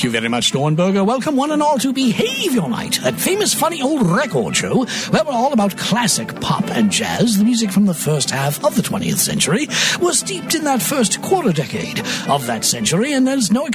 Thank you very much, Dornberger. Welcome one and all to Behavior Night, that famous funny old record show where we're all about classic pop and jazz. The music from the first half of the 20th century was steeped in that first quarter decade of that century, and there's no